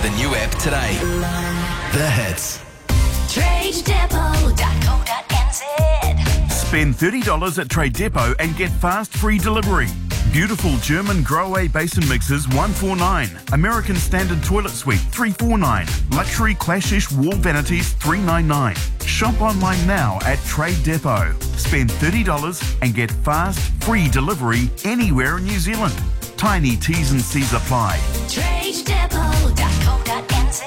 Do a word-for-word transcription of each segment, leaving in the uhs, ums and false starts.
the new app today. The Hits. trade depot dot co dot n z. Spend thirty dollars at Trade Depot and get fast free delivery. Beautiful German Grohe basin mixers one forty-nine. American Standard Toilet Suite three forty-nine. Luxury Clashish wall vanities three ninety-nine. Shop online now at Trade Depot. Spend thirty dollars and get fast free delivery anywhere in New Zealand. Tiny T's and C's apply. trade depot dot co dot n z.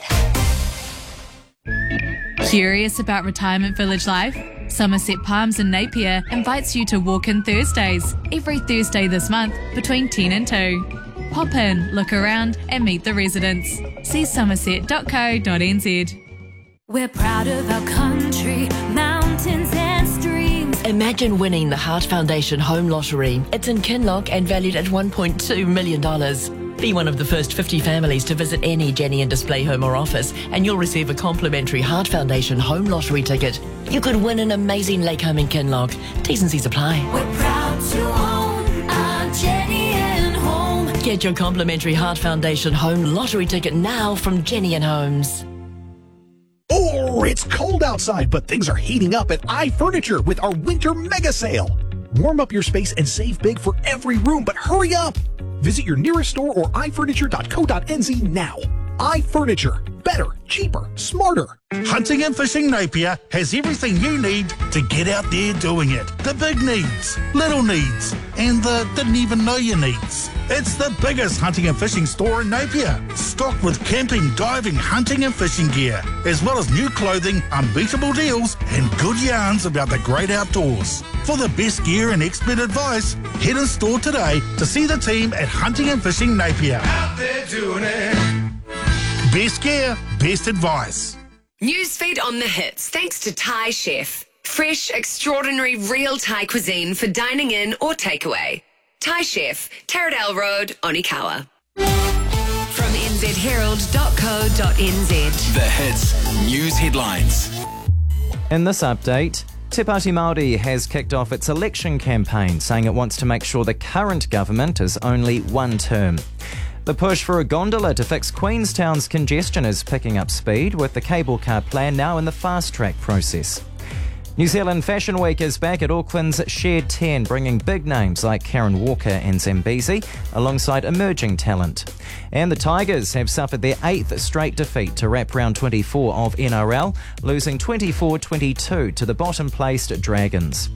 Curious about retirement village life? Somerset Palms in Napier invites you to walk in Thursdays, every Thursday this month between ten and two. Pop in, look around and meet the residents. See somerset dot co dot n z. We're proud of our country, mountains and streams. Imagine winning the Heart Foundation Home Lottery. It's in Kinloch and valued at one point two million dollars. Be one of the first fifty families to visit any Jenny and Display home or office, and you'll receive a complimentary Heart Foundation Home Lottery ticket. You could win an amazing lake home in Kinloch. T's and C's apply. We're proud to own our Jenny and Home. Get your complimentary Heart Foundation Home Lottery ticket now from Jenny and Homes. Oh, it's cold outside, but things are heating up at iFurniture with our winter mega sale. Warm up your space and save big for every room, but hurry up! Visit your nearest store or i furniture dot co dot n z now. iFurniture. Better, cheaper, smarter. Hunting and Fishing Napier has everything you need to get out there doing it. The big needs, little needs, and the didn't even know you needs. It's the biggest hunting and fishing store in Napier. Stocked with camping, diving, hunting and fishing gear, as well as new clothing, unbeatable deals, and good yarns about the great outdoors. For the best gear and expert advice, head in store today to see the team at Hunting and Fishing Napier. Out there doing it. Best gear, best advice. Newsfeed on the Hits, thanks to Thai Chef. Fresh, extraordinary, real Thai cuisine for dining in or takeaway. Thai Chef, Taradale Road, Onikawa. From n z herald dot co dot n z. The Hits news headlines. In this update, Te Pāti Māori has kicked off its election campaign, saying it wants to make sure the current government is only one term. The push for a gondola to fix Queenstown's congestion is picking up speed, with the cable car plan now in the fast-track process. New Zealand Fashion Week is back at Auckland's Shared ten, bringing big names like Karen Walker and Zambezi, alongside emerging talent. And the Tigers have suffered their eighth straight defeat to wrap round twenty-four of N R L, losing twenty-four twenty-two to the bottom-placed Dragons.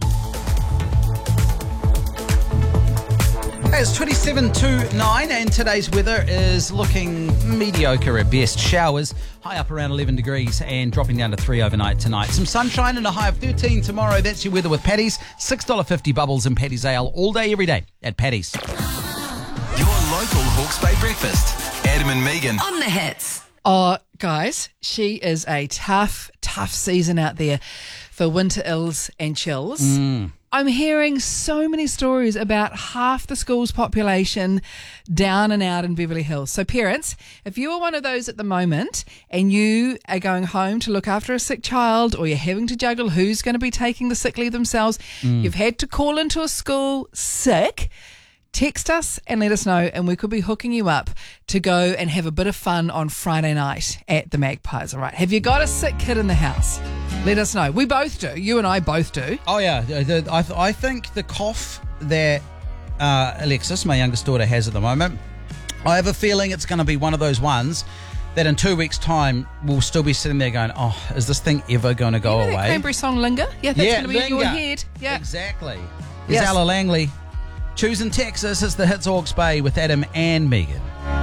It's twenty-seven to nine and today's weather is looking mediocre at best. Showers, high up around eleven degrees and dropping down to three overnight tonight. Some sunshine and a high of thirteen tomorrow. That's your weather with Paddy's. six dollars fifty bubbles in Paddy's Ale all day, every day at Paddy's. Your local Hawke's Bay breakfast. Adam and Megan. On the Hits. Oh, guys, she is a tough, tough season out there for winter ills and chills. Mm. I'm hearing so many stories about half the school's population down and out in Beverly Hills. So parents, if you are one of those at the moment and you are going home to look after a sick child, or you're having to juggle who's going to be taking the sick leave themselves, mm. you've had to call into a school sick, text us and let us know, and we could be hooking you up to go and have a bit of fun on Friday night at the Magpies. All right. Have you got a sick kid in the house? Let us know. We both do. You and I both do. Oh, yeah. The, I, th- I think the cough that uh, Alexis, my youngest daughter, has at the moment, I have a feeling it's going to be one of those ones that in two weeks' time we'll still be sitting there going, oh, is this thing ever going to go you know away? That Cranberry song, Linger? Yeah, that's yeah, going to be in your Linger. head. Yeah, exactly. Yes. It's Ella Langley. Choosing Texas. It's the Hits Hawke's Bay with Adam and Megan.